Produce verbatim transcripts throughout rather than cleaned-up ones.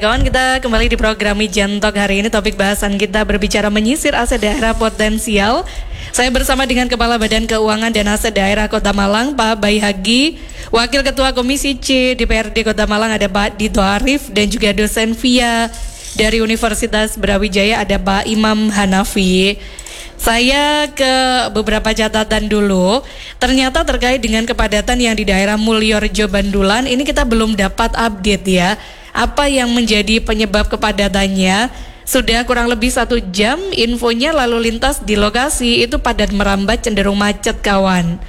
Kawan, kita kembali di program Mijan Talk hari ini. Topik bahasan kita berbicara menyisir aset daerah potensial. Saya bersama dengan Kepala Badan Keuangan dan Aset Daerah Kota Malang, Pak Bayi Hagi. Wakil Ketua Komisi C D P R D Kota Malang ada Pak Dito Arif. Dan juga dosen V I A dari Universitas Brawijaya ada Pak Imam Hanafi. Saya ke beberapa catatan dulu. Ternyata terkait dengan kepadatan yang di daerah Mulyorejo Bandulan, ini kita belum dapat update ya. Apa yang menjadi penyebab kepadatannya? Sudah kurang lebih satu jam infonya lalu lintas di lokasi itu padat merambat, cenderung macet kawan.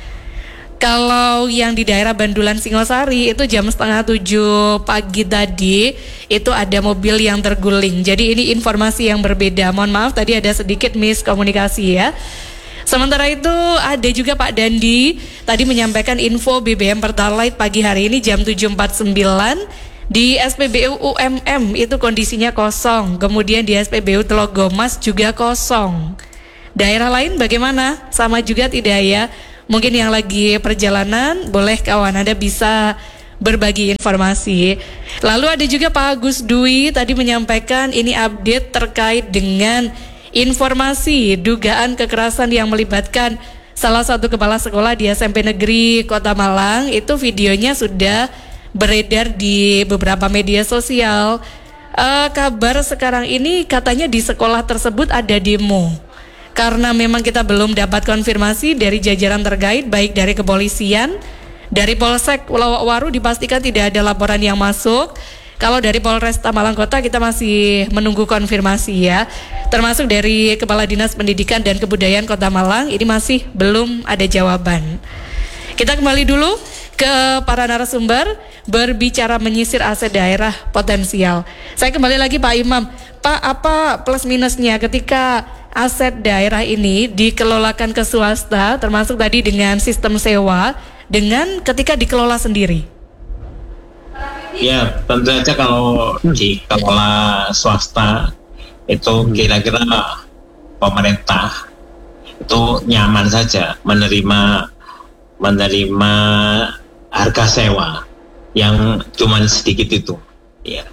Kalau yang di daerah Bandulan Singosari itu jam setengah tujuh pagi tadi itu ada mobil yang terguling. Jadi ini informasi yang berbeda. Mohon maaf tadi ada sedikit miskomunikasi ya. Sementara itu ada juga Pak Dandi tadi menyampaikan info B B M Pertalite pagi hari ini jam tujuh empat puluh sembilan. Di S P B U U M M itu kondisinya kosong. Kemudian di S P B U Telogomas juga kosong. Daerah lain bagaimana? Sama juga tidak ya? Mungkin yang lagi perjalanan boleh kawan Anda bisa berbagi informasi. Lalu ada juga Pak Agus Dwi tadi menyampaikan ini update terkait dengan informasi dugaan kekerasan yang melibatkan salah satu kepala sekolah di S M P Negeri Kota Malang. Itu videonya sudah beredar di beberapa media sosial. uh, Kabar sekarang ini katanya di sekolah tersebut ada demo. Karena memang kita belum dapat konfirmasi dari jajaran terkait, baik dari kepolisian, dari Polsek Lowokwaru dipastikan tidak ada laporan yang masuk. Kalau dari Polresta Malang Kota kita masih menunggu konfirmasi ya. Termasuk dari Kepala Dinas Pendidikan dan Kebudayaan Kota Malang, ini masih belum ada jawaban. Kita kembali dulu ke para narasumber berbicara menyisir aset daerah potensial. Saya kembali lagi Pak Imam. Pak, apa plus minusnya ketika aset daerah ini dikelolakan ke swasta, termasuk tadi dengan sistem sewa, dengan ketika dikelola sendiri? Ya, tentu saja kalau dikelola swasta itu kira-kira pemerintah itu nyaman saja menerima menerima harga sewa yang cuma sedikit itu, ya.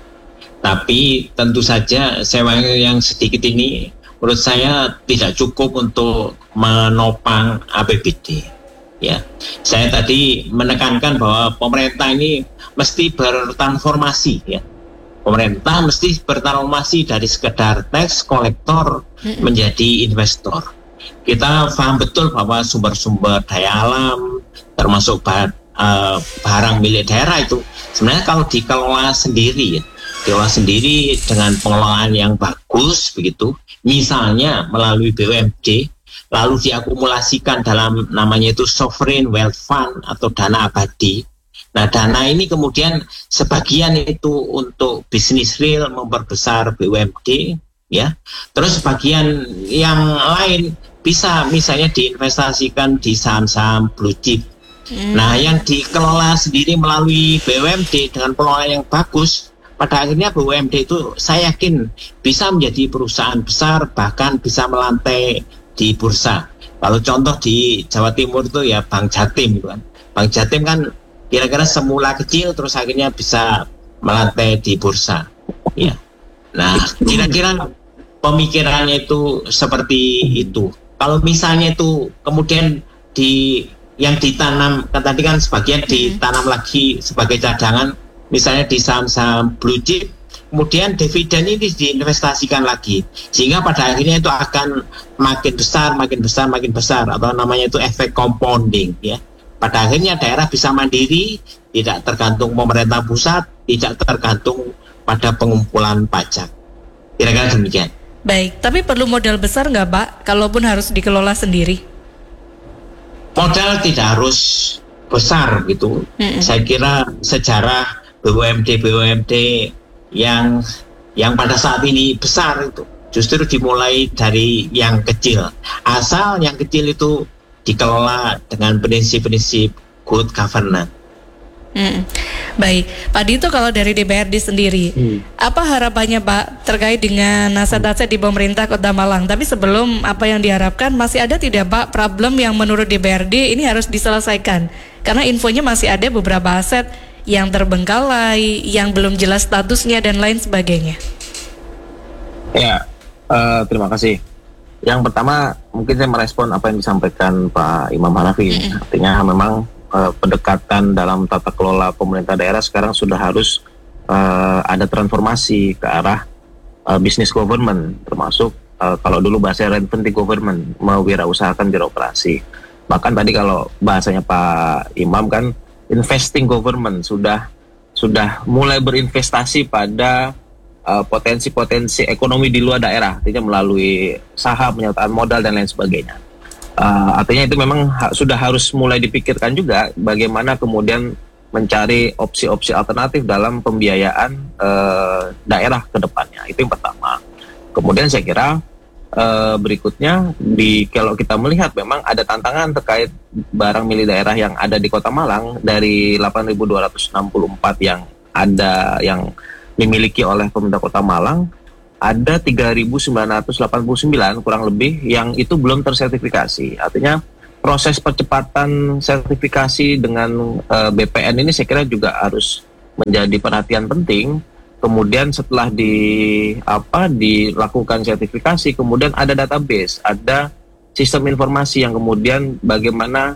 Tapi tentu saja sewa yang sedikit ini menurut saya tidak cukup untuk menopang A P B D, ya. Saya tadi menekankan bahwa pemerintah ini mesti bertransformasi, ya. Pemerintah mesti bertransformasi dari sekedar tax kolektor menjadi investor. Kita paham betul bahwa sumber-sumber daya alam termasuk bah, uh, barang milik daerah itu sebenarnya kalau dikelola sendiri, dikelola sendiri dengan pengelolaan yang bagus begitu, misalnya melalui B U M D, lalu diakumulasikan dalam namanya itu sovereign wealth fund atau dana abadi. Nah, dana ini kemudian sebagian itu untuk bisnis real memperbesar B U M D, ya. Terus sebagian yang lain bisa misalnya diinvestasikan di saham-saham blue chip. Hmm. Nah, yang dikelola sendiri melalui B U M D dengan pengelolaan yang bagus, pada akhirnya B U M D itu saya yakin bisa menjadi perusahaan besar, bahkan bisa melantai di bursa. Kalau contoh di Jawa Timur itu ya Bank Jatim gitu kan. Bank Jatim kan kira-kira semula kecil terus akhirnya bisa melantai di bursa. Ya. Nah, kira-kira pemikirannya itu seperti itu. Kalau misalnya itu kemudian di yang ditanam, kan tadi kan sebagian ditanam lagi sebagai cadangan, misalnya di saham-saham blue chip, kemudian dividen ini diinvestasikan lagi, sehingga pada akhirnya itu akan makin besar, makin besar, makin besar, atau namanya itu efek compounding, ya. Pada akhirnya daerah bisa mandiri, tidak tergantung pemerintah pusat, tidak tergantung pada pengumpulan pajak. Kira-kira demikian. Baik, tapi perlu modal besar nggak Pak, kalaupun harus dikelola sendiri? Modal tidak harus besar gitu. Mm-mm. Saya kira sejarah B U M D B U M D yang yang pada saat ini besar itu justru dimulai dari yang kecil. Asal yang kecil itu dikelola dengan prinsip-prinsip good governance. Hmm. Baik, Pak Dito, kalau dari D P R D sendiri, hmm. apa harapannya Pak terkait dengan aset-aset di pemerintah Kota Malang? Tapi sebelum apa yang diharapkan, masih ada tidak Pak problem yang menurut D P R D ini harus diselesaikan? Karena infonya masih ada beberapa aset yang terbengkalai, yang belum jelas statusnya dan lain sebagainya? Ya, uh, terima kasih. Yang pertama mungkin saya merespon apa yang disampaikan Pak Imam Hanafi. Mm-hmm. Artinya memang uh, pendekatan dalam tata kelola pemerintah daerah sekarang sudah harus uh, ada transformasi ke arah uh, business government, termasuk uh, kalau dulu bahasa rent-free government, mewirausahakan birokrasi. Bahkan tadi kalau bahasanya Pak Imam kan investing government, sudah sudah mulai berinvestasi pada uh, potensi-potensi ekonomi di luar daerah, artinya melalui saham, penyertaan modal dan lain sebagainya. Uh, artinya itu memang ha- sudah harus mulai dipikirkan juga bagaimana kemudian mencari opsi-opsi alternatif dalam pembiayaan uh, daerah ke depannya. Itu yang pertama. Kemudian saya kira Uh, berikutnya di kalau kita melihat memang ada tantangan terkait barang milik daerah yang ada di Kota Malang dari delapan ribu dua ratus enam puluh empat yang ada yang dimiliki oleh pemerintah Kota Malang, ada tiga ribu sembilan ratus delapan puluh sembilan kurang lebih yang itu belum tersertifikasi. Artinya proses percepatan sertifikasi dengan uh, B P N ini saya kira juga harus menjadi perhatian penting. Kemudian setelah di apa dilakukan sertifikasi, kemudian ada database, ada sistem informasi yang kemudian bagaimana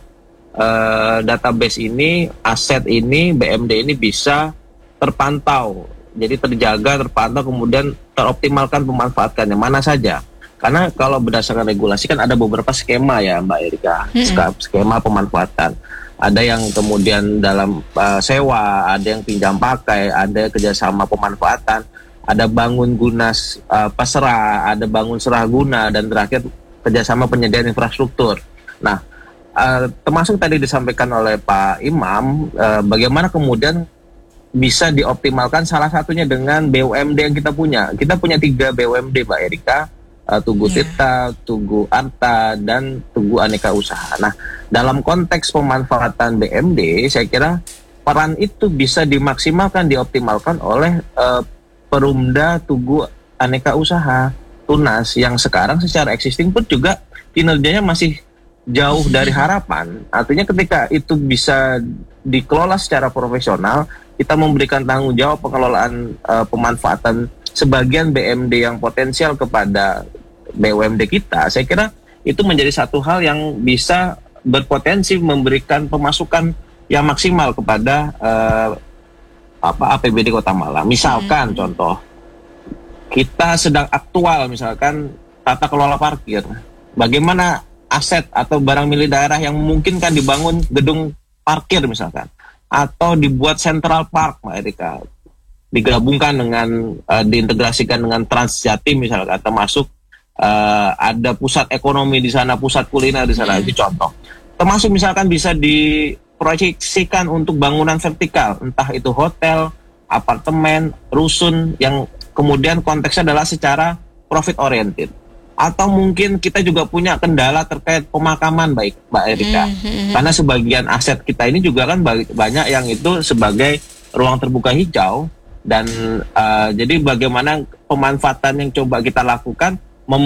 uh, database ini, aset ini, B M D ini bisa terpantau, jadi terjaga, terpantau, kemudian teroptimalkan pemanfaatannya mana saja. Karena kalau berdasarkan regulasi kan ada beberapa skema ya Mbak Erika, mm-hmm. skema pemanfaatan. Ada yang kemudian dalam uh, sewa, ada yang pinjam pakai, ada kerjasama pemanfaatan, ada bangun guna uh, pasrah, ada bangun serah guna, dan terakhir kerjasama penyediaan infrastruktur. Nah, uh, termasuk tadi disampaikan oleh Pak Imam, uh, bagaimana kemudian bisa dioptimalkan salah satunya dengan B U M D yang kita punya. Kita punya tiga B U M D Mbak Erika, uh, Tugu yeah. Tirta, Tugu Arta, dan Tugu Aneka Usaha. Nah, dalam konteks pemanfaatan B M D, saya kira peran itu bisa dimaksimalkan, dioptimalkan oleh uh, Perumda Tugu Aneka Usaha Tunas yang sekarang secara existing pun juga kinerjanya masih jauh dari harapan. Artinya ketika itu bisa dikelola secara profesional, kita memberikan tanggung jawab pengelolaan uh, pemanfaatan sebagian B M D yang potensial kepada B U M D kita, saya kira itu menjadi satu hal yang bisa berpotensi memberikan pemasukan yang maksimal kepada uh, apa A P B D Kota Malang. Misalkan hmm. contoh, kita sedang aktual misalkan tata kelola parkir. Bagaimana aset atau barang milik daerah yang memungkinkan dibangun gedung parkir misalkan, atau dibuat Central Park, Mbak Erika, digabungkan dengan uh, diintegrasikan dengan Transjatim misalkan, termasuk uh, ada pusat ekonomi di sana, pusat kuliner di sana, hmm. itu contoh. Termasuk misalkan bisa diproyeksikan untuk bangunan vertikal, entah itu hotel, apartemen, rusun, yang kemudian konteksnya adalah secara profit oriented. Atau mungkin kita juga punya kendala terkait pemakaman, baik Mbak Erika, mm-hmm. karena sebagian aset kita ini juga kan banyak yang itu sebagai ruang terbuka hijau, dan uh, jadi bagaimana pemanfaatan yang coba kita lakukan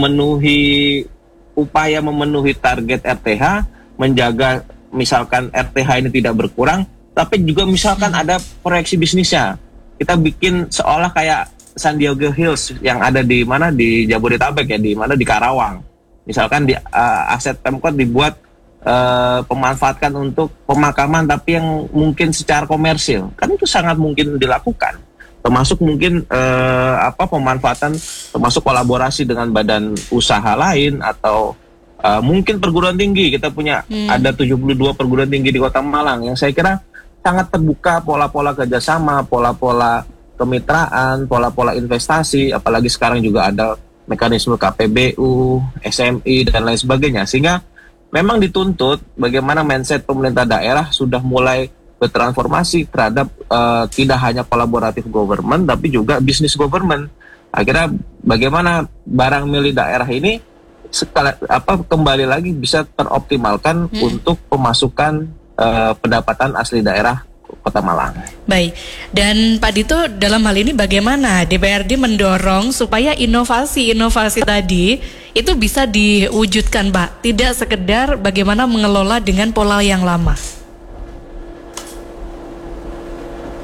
memenuhi upaya memenuhi target R T H, menjaga misalkan R T H ini tidak berkurang, tapi juga misalkan hmm. ada proyeksi bisnisnya. Kita bikin seolah kayak San Diego Hills yang ada di mana, di Jabodetabek ya, di mana di Karawang. Misalkan di uh, aset Pemkot dibuat uh, pemanfaatkan untuk pemakaman, tapi yang mungkin secara komersil, kan itu sangat mungkin dilakukan. Termasuk mungkin uh, apa pemanfaatan, termasuk kolaborasi dengan badan usaha lain atau Uh, mungkin perguruan tinggi. Kita punya hmm. ada tujuh puluh dua perguruan tinggi di Kota Malang yang saya kira sangat terbuka pola-pola kerjasama, pola-pola kemitraan, pola-pola investasi, apalagi sekarang juga ada mekanisme K P B U, S M I, dan lain sebagainya. Sehingga memang dituntut bagaimana mindset pemerintah daerah sudah mulai bertransformasi terhadap uh, tidak hanya kolaboratif government, tapi juga business government. Akhirnya bagaimana barang milik daerah ini sekali, apa kembali lagi bisa teroptimalkan hmm. untuk pemasukan uh, pendapatan asli daerah Kota Malang. Baik, dan Pak Dito dalam hal ini bagaimana D P R D mendorong supaya inovasi-inovasi tadi itu bisa diwujudkan, Pak? Tidak sekedar bagaimana mengelola dengan pola yang lama.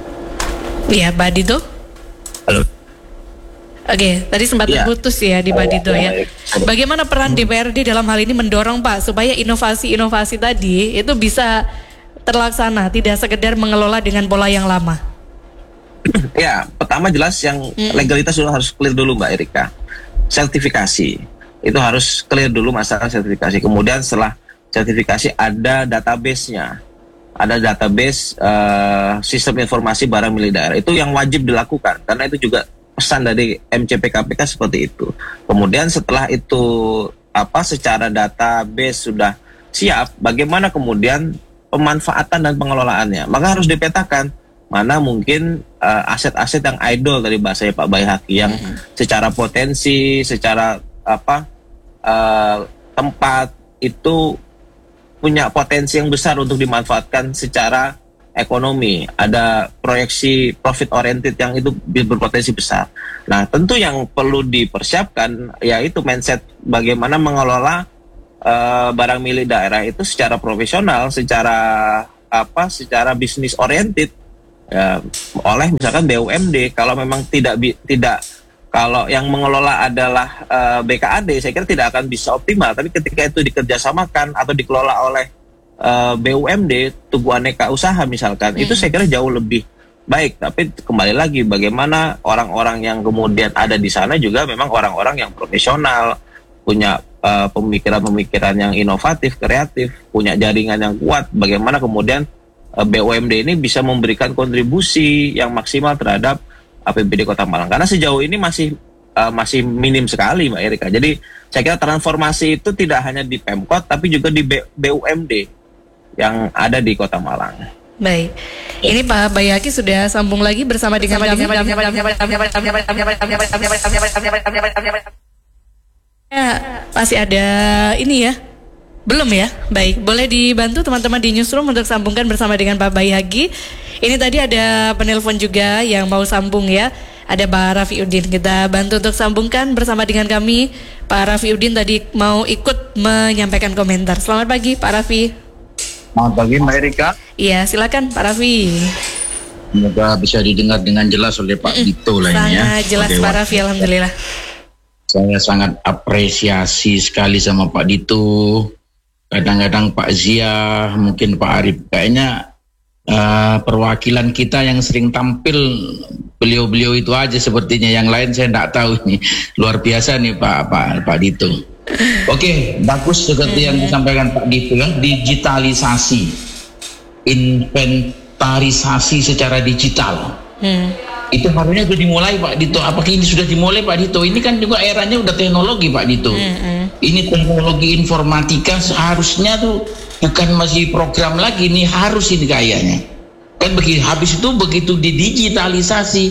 Iya, Pak Dito. Halo. Oke, tadi sempat Ya. terputus ya di Pak Dito ya. baik. Bagaimana peran D P R D dalam hal ini mendorong Pak supaya inovasi-inovasi tadi itu bisa terlaksana, tidak sekedar mengelola dengan pola yang lama? Ya, pertama jelas yang Mm. legalitas dulu harus clear dulu Mbak Erika. Sertifikasi itu harus clear dulu masalah sertifikasi. Kemudian setelah sertifikasi ada database-nya, ada database uh, sistem informasi barang milik daerah. Itu yang wajib dilakukan karena itu juga pesan dari M C P K P K seperti itu. Kemudian setelah itu apa secara database sudah siap, bagaimana kemudian pemanfaatan dan pengelolaannya? Maka harus dipetakan mana mungkin uh, aset-aset yang idle dari bahasanya Pak Baihaqi yang mm-hmm. secara potensi, secara apa uh, tempat itu punya potensi yang besar untuk dimanfaatkan secara ekonomi, ada proyeksi profit oriented yang itu berpotensi besar. Nah, tentu yang perlu dipersiapkan yaitu mindset bagaimana mengelola uh, barang milik daerah itu secara profesional, secara apa, secara bisnis oriented ya, oleh misalkan B U M D. Kalau memang tidak bi- tidak kalau yang mengelola adalah uh, B K A D, saya kira tidak akan bisa optimal. Tapi ketika itu dikerjasamakan atau dikelola oleh Uh, B U M D, Tugu Aneka Usaha misalkan, hmm. itu saya kira jauh lebih baik. Tapi kembali lagi bagaimana orang-orang yang kemudian ada di sana juga memang orang-orang yang profesional, punya uh, pemikiran-pemikiran yang inovatif, kreatif, punya jaringan yang kuat. Bagaimana kemudian uh, B U M D ini bisa memberikan kontribusi yang maksimal terhadap A P B D Kota Malang. Karena sejauh ini masih uh, masih minim sekali Mbak Erika. Jadi saya kira transformasi itu tidak hanya di Pemkot tapi juga di B- BUMD yang ada di Kota Malang. Baik, ini Pak Baihaqi sudah sambung lagi bersama dengan kami. Ya, masih ada ini ya? Belum ya? Baik, boleh dibantu teman-teman di newsroom untuk sambungkan bersama dengan Pak Baihaqi. Ini tadi ada penelpon juga yang mau sambung ya. Ada Pak Rafiuddin, kita bantu untuk sambungkan bersama dengan kami. Pak Rafiuddin tadi mau ikut menyampaikan komentar. Selamat pagi Pak Rafi. Selamat pagi Mbak Erika. Iya, silakan Pak Raffi. Semoga bisa didengar dengan jelas oleh Pak Mm-mm. Dito lah ini ya. Sangat jelas Oke, Pak Raffi, alhamdulillah. Saya sangat apresiasi sekali sama Pak Dito. Kadang-kadang Pak Zia, mungkin Pak Arif. Kayaknya uh, perwakilan kita yang sering tampil beliau-beliau itu aja sepertinya. Yang lain saya tidak tahu nih. Luar biasa nih Pak Pak Pak Dito. Oke, bagus seperti yang disampaikan Pak Dito ya, digitalisasi, inventarisasi secara digital. Hmm. Itu harusnya sudah dimulai Pak Dito. Apakah ini sudah dimulai Pak Dito? Ini kan juga eranya udah teknologi Pak Dito. Hmm. Ini teknologi informatika seharusnya tuh bukan masih program lagi, ini harus ini kayaknya. Kan begitu habis itu begitu didigitalisasi,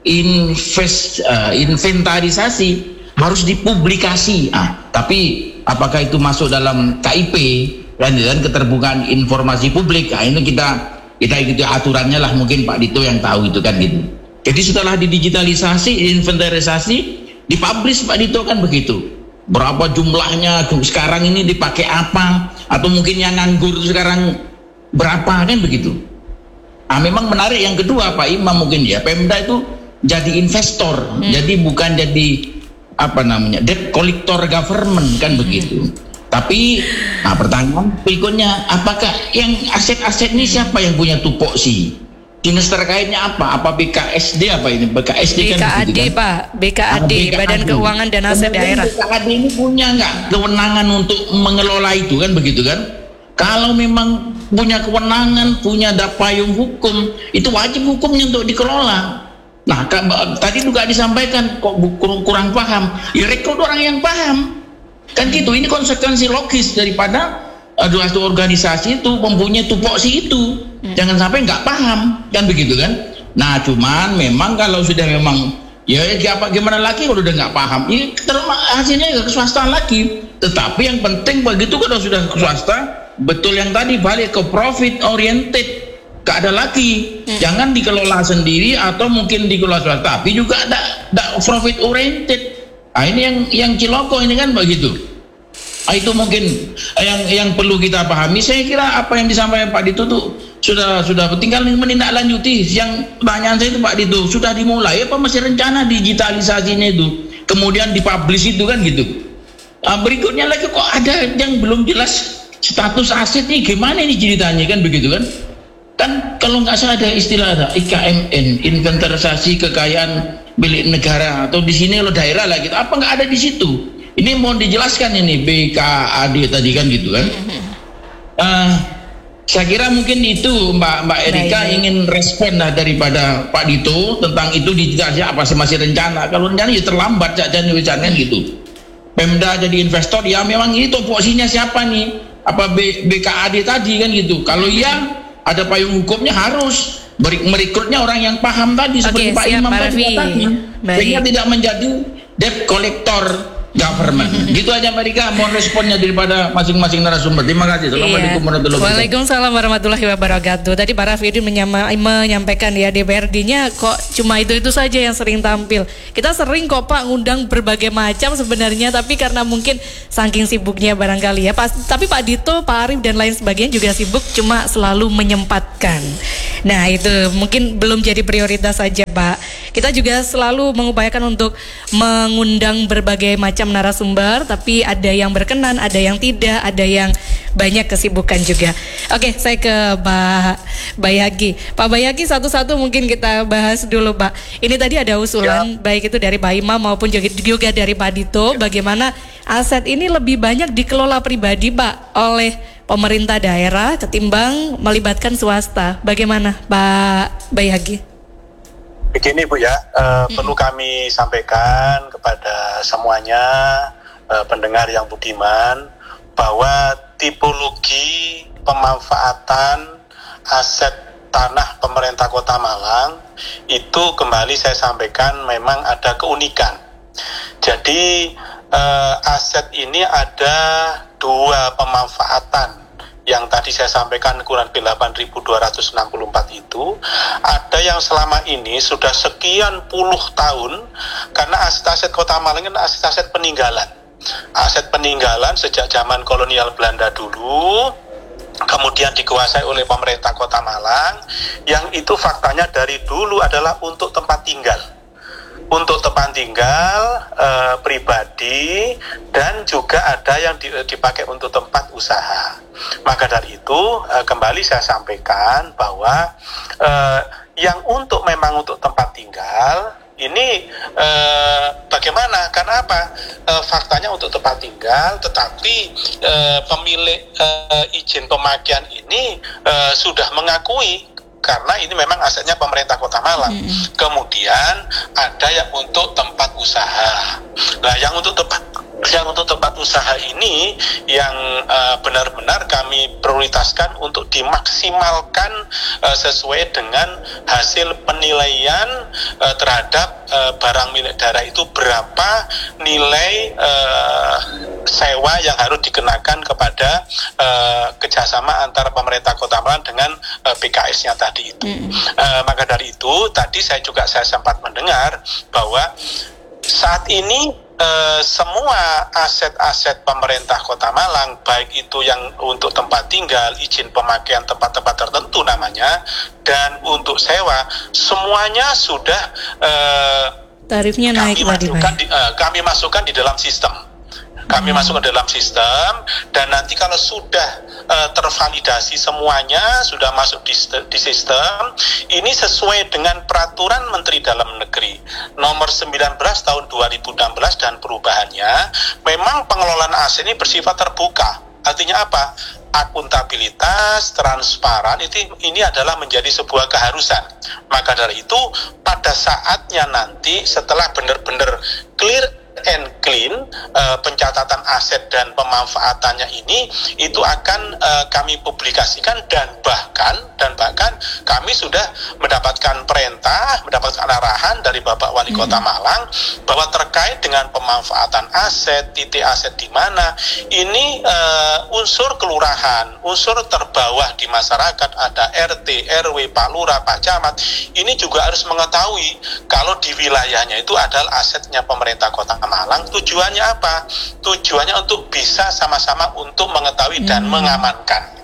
invest, uh, inventarisasi harus dipublikasi. Ah, tapi apakah itu masuk dalam K I P dan, dan keterbukaan informasi publik? Nah, ini kita kita ikuti aturannya lah, mungkin Pak Dito yang tahu itu kan gitu. Jadi setelah didigitalisasi, inventarisasi, dipublish Pak Dito kan begitu. Berapa jumlahnya sekarang ini dipakai apa? Atau mungkin yang nganggur sekarang berapa kan begitu. Ah, memang menarik yang kedua Pak Imam mungkin ya, Pemda itu jadi investor, hmm. jadi bukan jadi apa namanya debt collector government kan begitu. Tapi nah pertanyaan berikutnya, apakah yang aset-aset ini siapa yang punya tupoksi? Dinas terkaitnya apa? Apa B K S D apa ini? B K S D B K A D kan begitu, kan? Pak, B K A D, nah, Badan Keuangan dan Aset Daerah. B K A D ini punya nggak kewenangan untuk mengelola itu kan begitu kan? Kalau memang punya kewenangan, punya payung hukum, itu wajib hukumnya untuk dikelola. Nah, tadi juga disampaikan kok kurang, kurang paham. Ya rekrut orang yang paham. Kan gitu, ini konsekuensi logis daripada uh, satu organisasi itu mempunyai tupoksi itu. Hmm. Jangan sampai nggak paham, kan begitu kan? Nah, cuman memang kalau sudah memang ya apa gimana lagi kalau udah nggak paham, ini hasilnya ke swasta lagi. Tetapi yang penting begitu kalau sudah ke swasta, betul yang tadi balik ke profit oriented. Gak ada lagi, hmm. jangan dikelola sendiri atau mungkin dikelola swasta, tapi juga ada, ada profit oriented. Nah, ini yang yang ciloko ini kan begitu. Nah, itu mungkin yang yang perlu kita pahami. Saya kira apa yang disampaikan Pak Dito tuh Sudah sudah tinggal menindaklanjuti. Yang pertanyaan saya itu Pak Dito, sudah dimulai apa masih rencana digitalisasinya itu? Kemudian dipublish itu kan gitu. Nah, berikutnya lagi kok ada yang belum jelas status aset nih, gimana ini ceritanya kan begitu kan? Kan kalau nggak salah ada istilah ada I K M N, inventarisasi kekayaan milik negara, atau di sini lo daerah lah gitu. Apa nggak ada di situ? Ini mau dijelaskan ini B K A D tadi kan gitu kan? Uh, saya kira mungkin itu Mbak Mbak Erika Baik. ingin respon lah daripada Pak Dito tentang itu digitalisasi apa sih masih rencana? Kalau rencana ya terlambat saja kan gitu. Pemda jadi investor ya memang ini tupoksinya siapa nih? Apa B, BKAD tadi kan gitu. Kalau iya ada payung hukumnya, harus merekrutnya orang yang paham tadi seperti Pak Imam tadi katakan, sehingga tidak menjadi debt collector government. Gitu aja Mbak Rika, mohon responnya daripada masing-masing narasumber. Terima kasih. Assalamualaikum warahmatullahi wabarakatuh. Waalaikumsalam warahmatullahi wabarakatuh. Tadi Pak Rafidin menyama, menyampaikan ya D P R D-nya kok cuma itu-itu saja yang sering tampil. Kita sering kok Pak ngundang berbagai macam sebenarnya, tapi karena mungkin saking sibuknya barangkali ya. Pas, tapi Pak Dito, Pak Arief dan lain sebagainya juga sibuk, cuma selalu menyempatkan. Nah itu mungkin belum jadi prioritas saja Pak. Kita juga selalu mengupayakan untuk mengundang berbagai macam narasumber, tapi ada yang berkenan, ada yang tidak, ada yang banyak kesibukan juga. Oke, saya ke Pak Bayagi. Pak Bayagi, satu-satu mungkin kita bahas dulu Pak. Ini tadi ada usulan ya, baik itu dari Pak Imam maupun juga dari Pak Dito, ya, bagaimana aset ini lebih banyak dikelola pribadi Pak oleh pemerintah daerah ketimbang melibatkan swasta. Bagaimana Pak Bayagi? Begini Bu ya, uh, hmm. perlu kami sampaikan kepada semuanya uh, pendengar yang budiman bahwa tipologi pemanfaatan aset tanah pemerintah Kota Malang itu kembali saya sampaikan memang ada keunikan. Jadi uh, aset ini ada dua pemanfaatan yang tadi saya sampaikan kurang lebih delapan ribu dua ratus enam puluh empat itu, ada yang selama ini sudah sekian puluh tahun, karena aset-aset Kota Malang ini aset-aset peninggalan. Aset peninggalan sejak zaman kolonial Belanda dulu, kemudian dikuasai oleh pemerintah Kota Malang, yang itu faktanya dari dulu adalah untuk tempat tinggal. Untuk tempat tinggal e, pribadi, dan juga ada yang dipakai untuk tempat usaha. Maka dari itu e, kembali saya sampaikan bahwa e, yang untuk memang untuk tempat tinggal ini e, bagaimana? Karena apa? E, faktanya untuk tempat tinggal, tetapi e, pemilik e, izin pemakaian ini e, sudah mengakui karena ini memang asetnya pemerintah Kota Malang. Hmm. Kemudian ada yang untuk tempat usaha. Nah, yang untuk tempat yang untuk tempat usaha ini yang uh, benar-benar kami prioritaskan untuk dimaksimalkan uh, sesuai dengan hasil penilaian uh, terhadap uh, barang milik daerah itu berapa nilai uh, sewa yang harus dikenakan kepada uh, kerjasama antara pemerintah Kota Malang dengan uh, B K S-nya tadi itu. Mm. Uh, maka dari itu tadi saya juga saya sempat mendengar bahwa saat ini Uh, semua aset-aset pemerintah Kota Malang, baik itu yang untuk tempat tinggal, izin pemakaian tempat-tempat tertentu namanya, dan untuk sewa, semuanya sudah uh, tarifnya naik kami masukkan di, uh, kami masukkan di dalam sistem. Kami hmm. masuk ke dalam sistem, dan nanti kalau sudah uh, tervalidasi semuanya, sudah masuk di, di sistem, ini sesuai dengan peraturan Menteri Dalam Negeri nomor sembilan belas tahun dua ribu enam belas dan perubahannya, memang pengelolaan aset ini bersifat terbuka. Artinya apa? Akuntabilitas, transparan, itu ini adalah menjadi sebuah keharusan. Maka dari itu, pada saatnya nanti setelah benar-benar clear and clean, uh, pencatatan aset dan pemanfaatannya ini itu akan uh, kami publikasikan, dan bahkan dan bahkan kami sudah mendapatkan perintah, mendapatkan arahan dari Bapak Wali Kota Malang bahwa terkait dengan pemanfaatan aset, titik aset di mana, ini uh, unsur kelurahan, unsur terbawah di masyarakat, ada R T, R W, Pak Lurah, Pak Camat, ini juga harus mengetahui kalau di wilayahnya itu adalah asetnya pemerintah Kota Malang. Tujuannya apa? Tujuannya untuk bisa sama-sama untuk mengetahui dan hmm. mengamankan.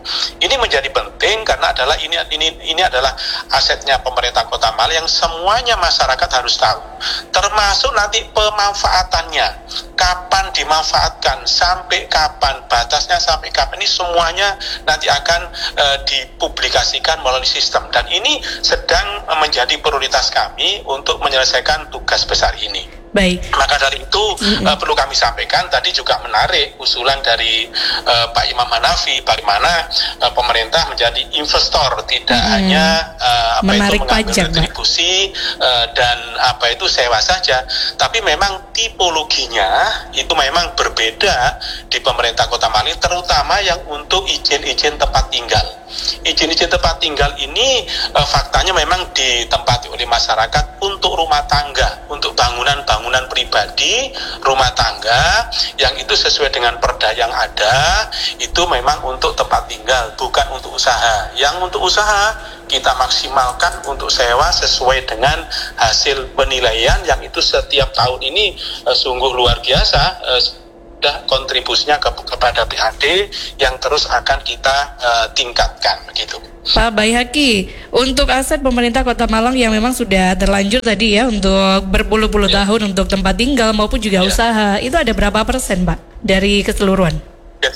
Ini menjadi penting karena adalah ini ini ini adalah asetnya pemerintah Kota Malang yang semuanya masyarakat harus tahu. Termasuk nanti pemanfaatannya, kapan dimanfaatkan, sampai kapan, batasnya sampai kapan, ini semuanya nanti akan uh, dipublikasikan melalui sistem. Dan ini sedang uh, menjadi prioritas kami untuk menyelesaikan tugas besar ini. Baik. Maka dari itu mm-hmm. uh, perlu kami sampaikan tadi juga menarik usulan dari uh, Pak Imam Hanafi bagaimana uh, pemerintah menjadi investor, tidak mm-hmm. hanya uh, apa menarik itu mengambil pajak, retribusi uh, dan apa itu sewa saja, tapi memang tipologinya itu memang berbeda di pemerintah Kota Malang, terutama yang untuk izin-izin tempat tinggal. Izin-izin tempat tinggal ini uh, faktanya memang ditempati oleh masyarakat untuk rumah tangga, untuk bangunan-bangunan pribadi, rumah tangga yang itu sesuai dengan perda yang ada, itu memang untuk tempat tinggal, bukan untuk usaha. Yang untuk usaha kita maksimalkan untuk sewa sesuai dengan hasil penilaian yang itu setiap tahun ini uh, sungguh luar biasa. Uh, kontribusinya ke, kepada P H D yang terus akan kita uh, tingkatkan begitu. Pak Baihaqi, untuk aset pemerintah Kota Malang yang memang sudah terlanjur tadi ya untuk berpuluh-puluh ya. tahun untuk tempat tinggal maupun juga ya. usaha, itu ada berapa persen Pak dari keseluruhan? Ya.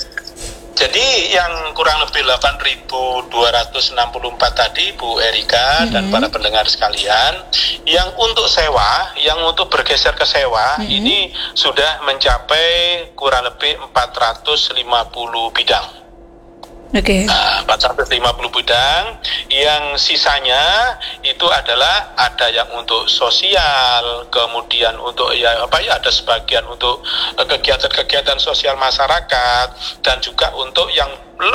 Jadi yang kurang lebih delapan ribu dua ratus enam puluh empat tadi Bu Erika mm-hmm. dan para pendengar sekalian, yang untuk sewa, yang untuk bergeser ke sewa mm-hmm. ini sudah mencapai kurang lebih empat ratus lima puluh bidang. Oke. Okay. Nah, empat ratus lima puluh bidang, yang sisanya itu adalah ada yang untuk sosial, kemudian untuk ya apa ya ada sebagian untuk uh, kegiatan-kegiatan sosial masyarakat, dan juga untuk yang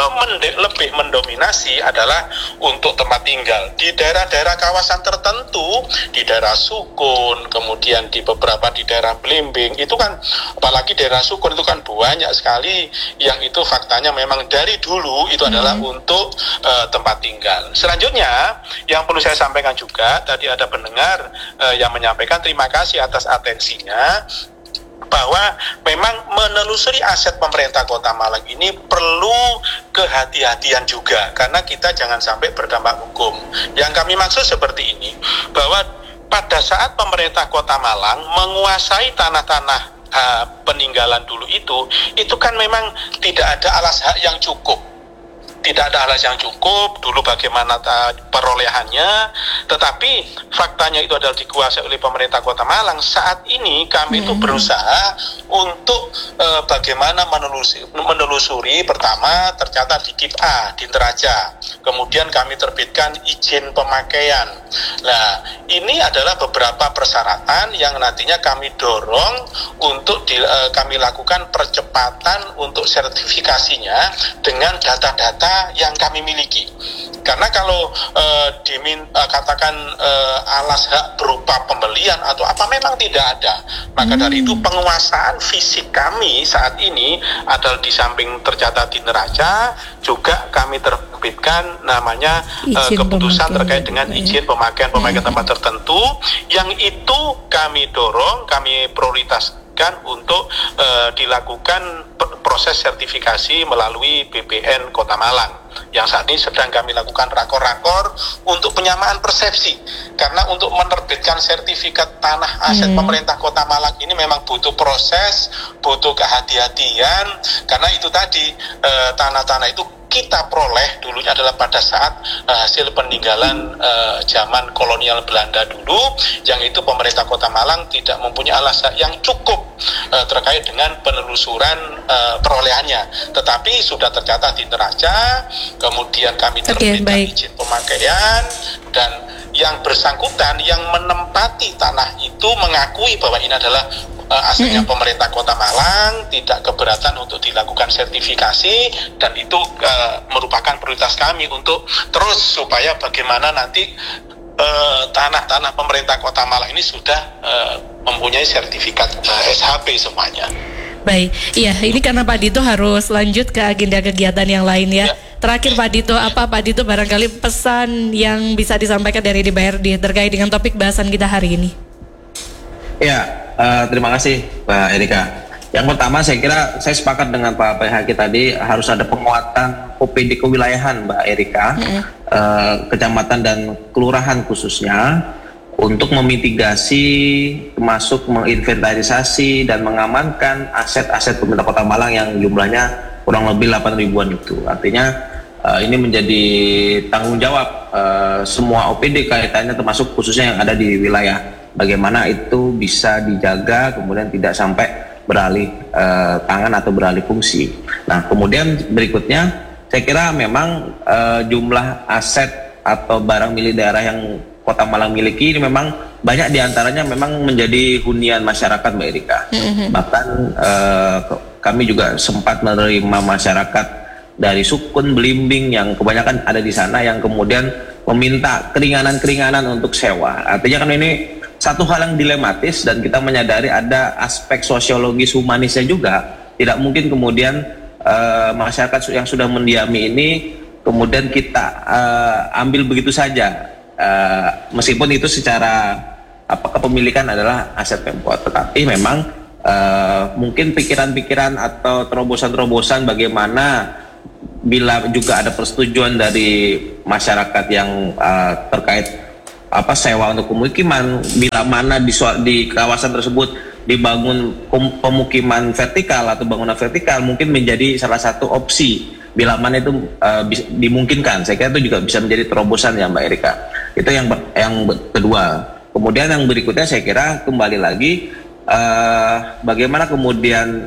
lebih mendominasi adalah untuk tempat tinggal di daerah-daerah kawasan tertentu, di daerah Sukun, kemudian di beberapa di daerah Blimbing, itu kan apalagi daerah Sukun itu kan banyak sekali yang itu faktanya memang dari dulu itu adalah hmm. untuk uh, tempat tinggal. Selanjutnya yang perlu saya sampaikan juga, tadi ada pendengar uh, yang menyampaikan terima kasih atas atensinya, bahwa memang menelusuri aset pemerintah Kota Malang ini perlu kehati-hatian juga, karena kita jangan sampai berdampak hukum. Yang kami maksud seperti ini, bahwa pada saat pemerintah Kota Malang menguasai tanah-tanah uh, peninggalan dulu itu, itu kan memang tidak ada alas hak yang cukup. Tidak ada alas yang cukup, dulu bagaimana ta, perolehannya, tetapi faktanya itu adalah dikuasai oleh pemerintah Kota Malang. Saat ini kami hmm. itu berusaha untuk e, bagaimana menelusuri, menelusuri, pertama tercatat di K I P A, di Neraca, kemudian kami terbitkan izin pemakaian. Nah, ini adalah beberapa persyaratan yang nantinya kami dorong untuk di, e, kami lakukan percepatan untuk sertifikasinya dengan data-data yang kami miliki. Karena kalau uh, dimin, uh, katakan uh, alas hak berupa pembelian atau apa memang tidak ada. Maka hmm. dari itu penguasaan fisik kami saat ini adalah di samping tercatat di neraca, juga kami terbitkan namanya uh, keputusan terkait dengan izin pemakaian pemakaian hmm. tempat tertentu, yang itu kami dorong, kami prioritaskan untuk uh, dilakukan proses sertifikasi melalui B P N Kota Malang, yang saat ini sedang kami lakukan rakor-rakor untuk penyamaan persepsi. Karena untuk menerbitkan sertifikat tanah aset hmm. pemerintah Kota Malang ini memang butuh proses, butuh kehati-hatian, karena itu tadi uh, tanah-tanah itu kita peroleh dulunya adalah pada saat uh, hasil peninggalan uh, zaman kolonial Belanda dulu, yang itu pemerintah Kota Malang tidak mempunyai alasan yang cukup uh, terkait dengan penelusuran uh, perolehannya, tetapi sudah tercatat di neraca, kemudian kami terbitkan okay, izin pemakaian, dan yang bersangkutan yang menempati tanah itu mengakui bahwa ini adalah uh, asetnya mm-hmm. pemerintah Kota Malang, tidak keberatan untuk dilakukan sertifikasi, dan itu uh, merupakan prioritas kami untuk terus supaya bagaimana nanti uh, tanah-tanah pemerintah Kota Malang ini sudah uh, mempunyai sertifikat uh, S H P semuanya. Baik, iya ini karena Pak Dito harus lanjut ke agenda kegiatan yang lain ya. ya. Terakhir Pak Dito, apa Pak Dito barangkali pesan yang bisa disampaikan dari D P R D terkait dengan topik bahasan kita hari ini? Ya, uh, terima kasih Mbak Erika. Yang pertama saya kira saya sepakat dengan Pak P H K tadi harus ada penguatan O P D kewilayahan Mbak Erika, mm-hmm. uh, kecamatan dan kelurahan khususnya untuk memitigasi termasuk menginventarisasi dan mengamankan aset-aset pemerintah Kota Malang yang jumlahnya kurang lebih delapan ribuan itu. Artinya uh, ini menjadi tanggung jawab uh, semua O P D kaitannya termasuk khususnya yang ada di wilayah. Bagaimana itu bisa dijaga kemudian tidak sampai beralih uh, tangan atau beralih fungsi. Nah, kemudian berikutnya saya kira memang uh, jumlah aset atau barang milik daerah yang Kota Malang miliki ini memang banyak diantaranya memang menjadi hunian masyarakat Mbak Erika. Mm-hmm. Bahkan uh, kami juga sempat menerima masyarakat dari Sukun, Belimbing yang kebanyakan ada di sana yang kemudian meminta keringanan-keringanan untuk sewa. Artinya kan ini satu hal yang dilematis dan kita menyadari ada aspek sosiologis humanisnya juga. Tidak mungkin kemudian uh, masyarakat yang sudah mendiami ini kemudian kita uh, ambil begitu saja, uh, meskipun itu secara apa kepemilikan adalah aset Pemkot, tetapi memang uh, mungkin pikiran-pikiran atau terobosan-terobosan bagaimana bila juga ada persetujuan dari masyarakat yang uh, terkait apa sewa untuk pemukiman, bila mana di, di kawasan tersebut dibangun pemukiman vertikal atau bangunan vertikal mungkin menjadi salah satu opsi bila mana itu uh, dimungkinkan. Saya kira itu juga bisa menjadi terobosan ya Mbak Erika. Itu yang yang kedua. Kemudian yang berikutnya saya kira kembali lagi uh, bagaimana kemudian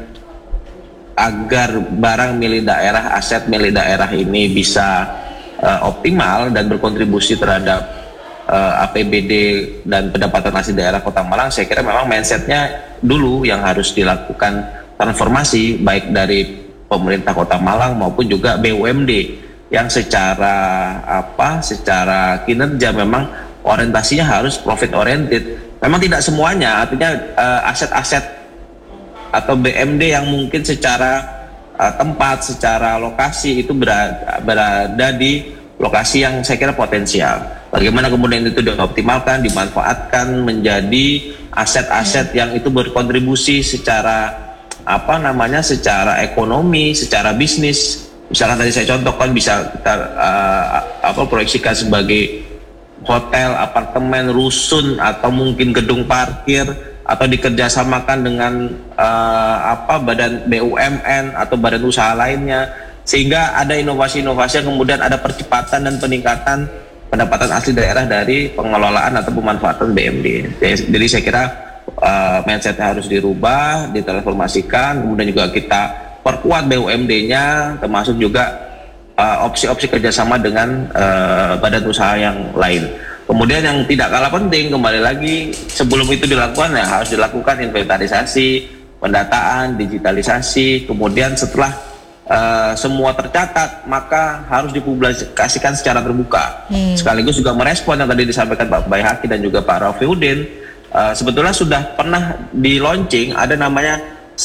agar barang milik daerah, aset milik daerah ini bisa uh, optimal dan berkontribusi terhadap Uh, A P B D dan pendapatan asli daerah Kota Malang. Saya kira memang mindsetnya dulu yang harus dilakukan transformasi baik dari pemerintah Kota Malang maupun juga B U M D yang secara apa secara kinerja memang orientasinya harus profit oriented. Memang tidak semuanya, artinya uh, aset-aset atau B M D yang mungkin secara uh, tempat, secara lokasi itu berada, berada di lokasi yang saya kira potensial. Bagaimana kemudian itu dioptimalkan, dimanfaatkan menjadi aset-aset yang itu berkontribusi secara apa namanya, secara ekonomi, secara bisnis. Misalkan tadi saya contohkan bisa kita uh, apa proyeksikan sebagai hotel, apartemen, rusun atau mungkin gedung parkir atau dikerjasamakan dengan uh, apa badan B U M N atau badan usaha lainnya, sehingga ada inovasi-inovasi yang kemudian ada percepatan dan peningkatan pendapatan asli daerah dari pengelolaan atau pemanfaatan B M D. Jadi saya kira uh, mindsetnya harus dirubah, ditransformasikan, kemudian juga kita perkuat B U M D-nya, termasuk juga uh, opsi-opsi kerjasama dengan uh, badan usaha yang lain. Kemudian yang tidak kalah penting, kembali lagi sebelum itu dilakukan ya harus dilakukan inventarisasi, pendataan, digitalisasi, kemudian setelah Uh, semua tercatat maka harus dipublikasikan secara terbuka. hmm. Sekaligus juga merespon yang tadi disampaikan Pak Bay Haki dan juga Pak Rafiuddin. Uh, sebetulnya sudah pernah di launching ada namanya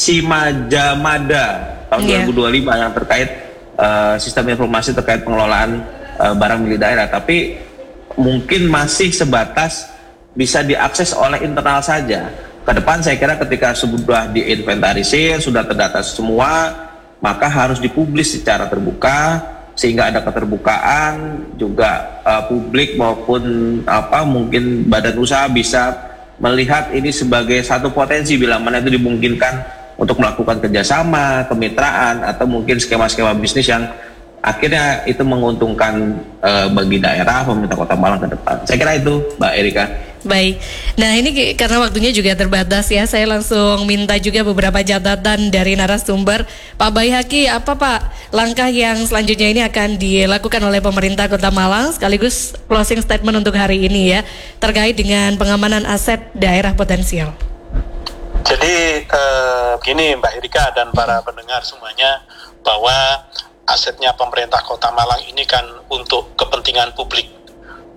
Simajamada tahun yeah. dua ribu dua puluh lima yang terkait uh, sistem informasi terkait pengelolaan uh, barang milik daerah, tapi mungkin masih sebatas bisa diakses oleh internal saja. Kedepan saya kira ketika sudah diinventarisir, sudah terdata semua, maka harus dipublis secara terbuka sehingga ada keterbukaan juga uh, publik maupun apa mungkin badan usaha bisa melihat ini sebagai satu potensi bila mana itu dimungkinkan untuk melakukan kerjasama, kemitraan atau mungkin skema-skema bisnis yang akhirnya itu menguntungkan uh, bagi daerah, pemerintah Kota Malang ke depan. Saya kira itu Mbak Erika. Baik, nah ini karena waktunya juga terbatas ya, saya langsung minta juga beberapa catatan dari narasumber. Pak Bay Haki, apa Pak langkah yang selanjutnya ini akan dilakukan oleh pemerintah Kota Malang sekaligus closing statement untuk hari ini ya, terkait dengan pengamanan aset daerah potensial? Jadi eh, begini Mbak Erika dan para pendengar semuanya, bahwa asetnya pemerintah Kota Malang ini kan untuk kepentingan publik.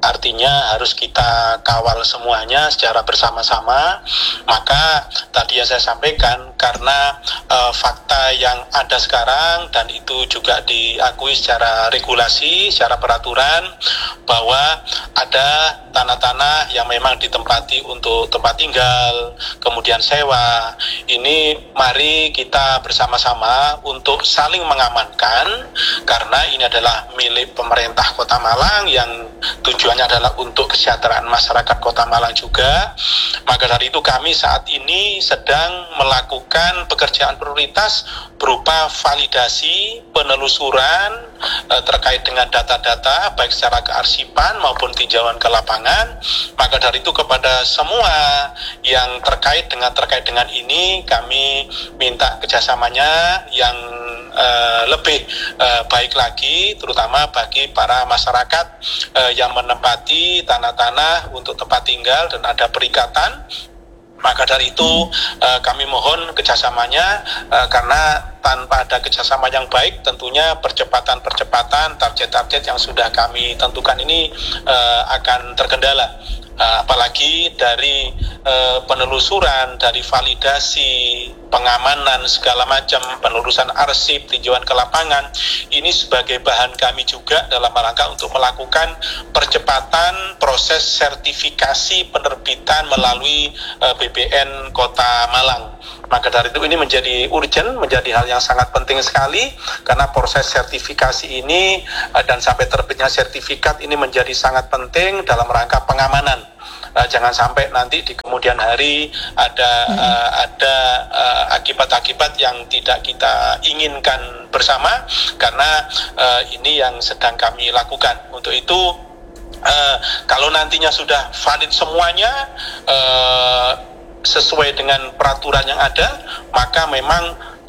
artinya harus kita kawal semuanya secara bersama-sama. Maka tadi yang saya sampaikan, karena uh, fakta yang ada sekarang dan itu juga diakui secara regulasi, secara peraturan, bahwa ada tanah-tanah yang memang ditempati untuk tempat tinggal, kemudian sewa. Ini mari kita bersama-sama untuk saling mengamankan, karena ini adalah milik pemerintah Kota Malang yang tujuannya adalah untuk kesejahteraan masyarakat Kota Malang juga. Maka dari itu kami saat ini sedang melakukan pekerjaan prioritas berupa validasi, penelusuran eh, terkait dengan data-data baik secara kearsipan maupun tinjauan ke lapangan. Maka dari itu kepada semua yang terkait dengan terkait dengan ini, kami minta kerjasamanya yang uh, lebih uh, baik lagi, terutama bagi para masyarakat uh, yang menempati tanah-tanah untuk tempat tinggal dan ada perikatan. Maka dari itu uh, kami mohon kerjasamanya, uh, karena tanpa ada kerjasama yang baik tentunya percepatan-percepatan target-target yang sudah kami tentukan ini uh, akan terkendala. Uh, apalagi dari uh, penelusuran, dari validasi, pengamanan segala macam, penelusuran arsip, tinjauan ke lapangan, ini sebagai bahan kami juga dalam rangka untuk melakukan percepatan proses sertifikasi penerbitan melalui uh, B P N Kota Malang. Maka dari itu ini menjadi urgent, menjadi hal yang sangat penting sekali, karena proses sertifikasi ini uh, dan sampai terbitnya sertifikat ini menjadi sangat penting dalam rangka pengamanan. Uh, jangan sampai nanti di kemudian hari ada hmm. uh, ada uh, akibat-akibat yang tidak kita inginkan bersama, karena uh, ini yang sedang kami lakukan. Untuk itu uh, kalau nantinya sudah valid semuanya, uh, sesuai dengan peraturan yang ada, maka memang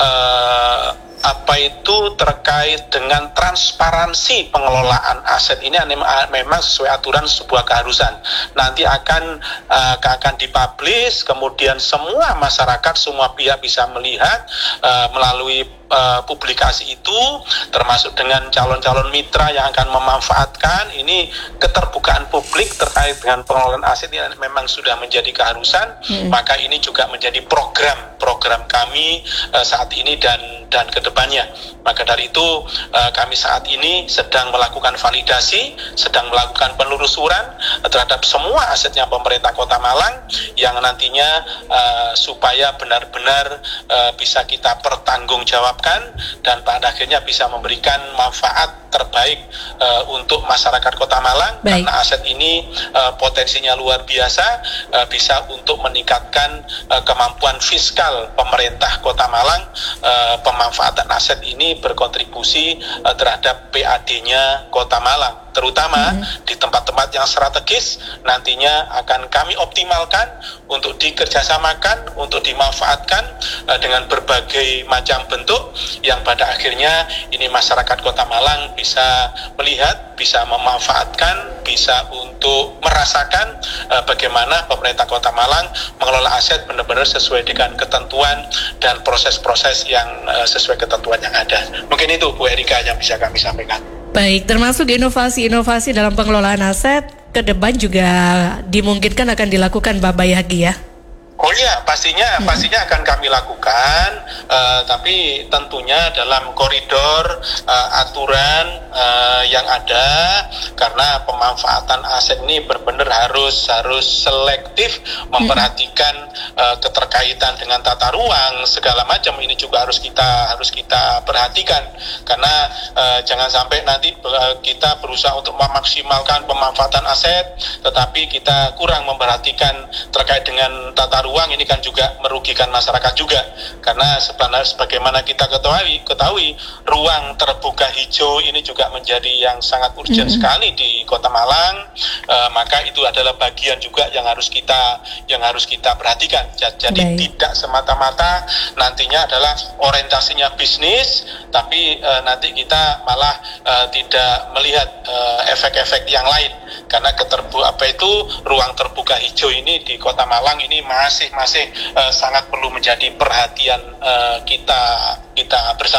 uh, apa itu terkait dengan transparansi pengelolaan aset ini memang sesuai aturan sebuah keharusan. Nanti akan uh, akan dipublish, kemudian semua masyarakat, semua pihak bisa melihat uh, melalui uh, publikasi itu, termasuk dengan calon-calon mitra yang akan memanfaatkan. Ini keterbukaan publik terkait dengan pengelolaan aset ini memang sudah menjadi keharusan. Hmm. Maka ini juga menjadi program program kami uh, saat ini dan dan ke depannya. Maka dari itu uh, kami saat ini sedang melakukan validasi, sedang melakukan penelusuran uh, terhadap semua asetnya pemerintah Kota Malang yang nantinya uh, supaya benar-benar uh, bisa kita pertanggungjawabkan dan pada akhirnya bisa memberikan manfaat terbaik uh, untuk masyarakat Kota Malang. Baik. Karena aset ini uh, potensinya luar biasa, uh, bisa untuk meningkatkan uh, kemampuan fiskal pemerintah Kota Malang. Uh, pemanfaatan aset ini berkontribusi uh, terhadap P A D-nya Kota Malang, terutama mm-hmm. di tempat-tempat yang strategis nantinya akan kami optimalkan untuk dikerjasamakan, untuk dimanfaatkan uh, dengan berbagai macam bentuk yang pada akhirnya ini masyarakat Kota Malang bisa melihat, bisa memanfaatkan, bisa untuk merasakan uh, bagaimana pemerintah Kota Malang mengelola aset benar-benar sesuai dengan ketentuan dan proses-proses yang uh, sesuai ketentuan yang ada. Mungkin itu Bu Erika yang bisa kami sampaikan. Baik, termasuk inovasi-inovasi dalam pengelolaan aset ke depan juga dimungkinkan akan dilakukan Pak Baihaqi ya? Oh iya, pastinya, hmm. pastinya akan kami lakukan, uh, tapi tentunya dalam koridor uh, aturan uh, yang ada, karena pemanfaatan aset ini benar-benar harus harus selektif, memperhatikan uh, keterkaitan dengan tata ruang segala macam. Ini juga harus kita harus kita perhatikan, karena uh, jangan sampai nanti uh, kita berusaha untuk memaksimalkan pemanfaatan aset, tetapi kita kurang memperhatikan terkait dengan tata ruang. Ini kan juga merugikan masyarakat juga, karena sebenarnya sebagaimana kita ketahui, ketahui ruang terbuka hijau ini juga menjadi yang sangat urgent mm-hmm. sekali di Kota Malang. E, maka itu adalah bagian juga yang harus kita yang harus kita perhatikan. Jadi Baik. tidak semata-mata nantinya adalah orientasinya bisnis, tapi e, nanti kita malah e, tidak melihat e, efek-efek yang lain, karena keterbu apa itu ruang terbuka hijau ini di Kota Malang ini masih masih uh, sangat perlu menjadi perhatian uh, kita kita bersama.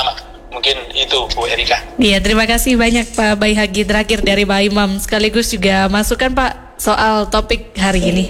Mungkin itu Bu Erika. Iya, terima kasih banyak Pak Baihaqi. Terakhir dari Pak Imam, sekaligus juga masukan Pak soal topik hari ini.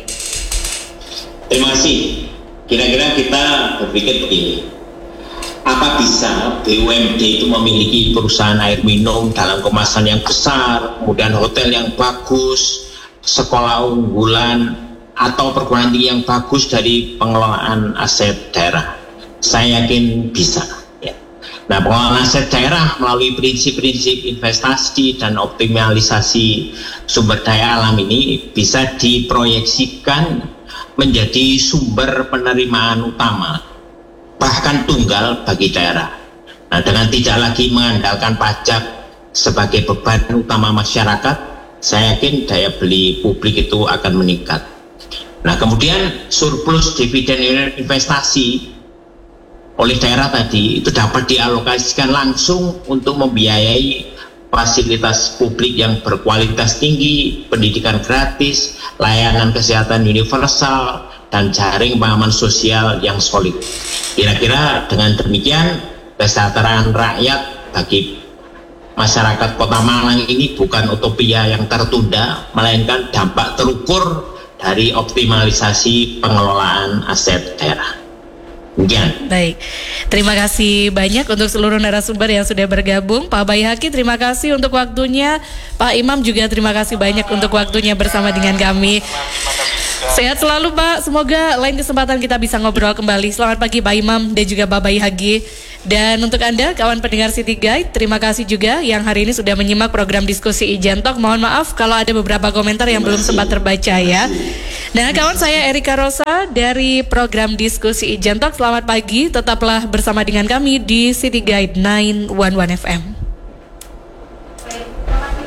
Terima kasih. Kira-kira kita berpikir begini, apa bisa B U M D itu memiliki perusahaan air minum dalam kemasan yang besar, kemudian hotel yang bagus, sekolah unggulan, atau perguruan tinggi yang bagus dari pengelolaan aset daerah? Saya yakin bisa. Nah, pengelolaan aset daerah melalui prinsip-prinsip investasi dan optimalisasi sumber daya alam ini bisa diproyeksikan menjadi sumber penerimaan utama, bahkan tunggal bagi daerah. Nah, dengan tidak lagi mengandalkan pajak sebagai beban utama masyarakat, saya yakin daya beli publik itu akan meningkat. Nah, kemudian surplus dividen investasi oleh daerah tadi itu dapat dialokasikan langsung untuk membiayai fasilitas publik yang berkualitas tinggi, pendidikan gratis, layanan kesehatan universal, dan jaring pengaman sosial yang solid. Kira-kira dengan demikian kesejahteraan rakyat bagi masyarakat Kota Malang ini bukan utopia yang tertunda, melainkan dampak terukur dari optimalisasi pengelolaan aset daerah. Demikian. Baik, terima kasih banyak untuk seluruh narasumber yang sudah bergabung. Pak Baihaqi, terima kasih untuk waktunya. Pak Imam juga terima kasih banyak untuk waktunya bersama dengan kami. Sehat selalu Pak, semoga lain kesempatan kita bisa ngobrol kembali. Selamat pagi Pak Imam dan juga Pak Baihaqi. Dan untuk Anda kawan pendengar City Guide, terima kasih juga yang hari ini sudah menyimak program diskusi Ijen Talk. Mohon maaf kalau ada beberapa komentar yang belum sempat terbaca ya. Nah kawan, saya Erika Rosa dari program diskusi Ijen Talk. Selamat pagi, tetaplah bersama dengan kami di City Guide sembilan satu satu F M.